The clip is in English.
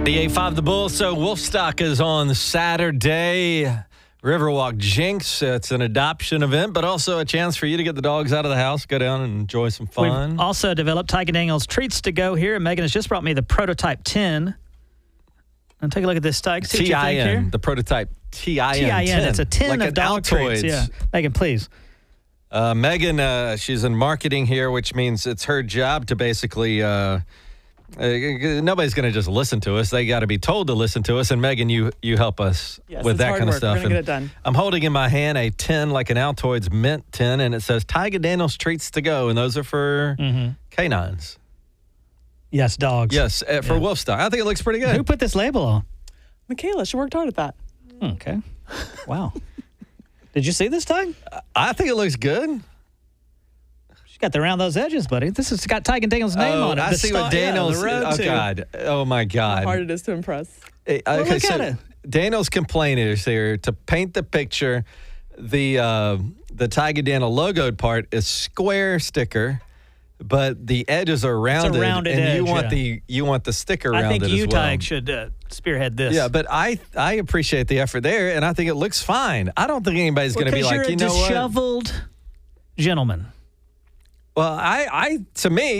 The A5 The Bull. So Wolfstock is on Saturday. Riverwalk Jinx. It's an adoption event, but also a chance for you to get the dogs out of the house, go down and enjoy some fun. We've also developed Tiger Daniels treats to go here. And Megan has just brought me the prototype 10. And take a look at this, Tig. See what you think here. The prototype TIN. TIN. It's a 10 like of dog treats. Yeah. Megan, please. Megan, she's in marketing here, which means it's her job to basically nobody's going to just listen to us. They got to be told to listen to us. And Megan, you help us with that kind of stuff. We're going to get it done. I'm holding in my hand a tin, like an Altoids mint tin, and it says Tiger Daniels treats to go. And those are for canines. Yes, dogs. Yes, for Wolfstock. I think it looks pretty good. Who put this label on? Michaela, she worked hard at that. Okay. Wow. Did you see this, Tig? I think it looks good. Got around those edges, buddy. This has got Tiger Daniels' name on it. I see what Daniels. God! Oh my God! How hard it is to impress. Look at it. Daniel's complaint is here to paint the picture. The Tiger Daniel logoed part is square sticker, but the edges are rounded. It's a rounded and edge, you want the sticker rounded as well. I think you, Tig, should spearhead this. Yeah, but I appreciate the effort there, and I think it looks fine. I don't think anybody's going to be like, you know what? Disheveled gentleman. Well, to me,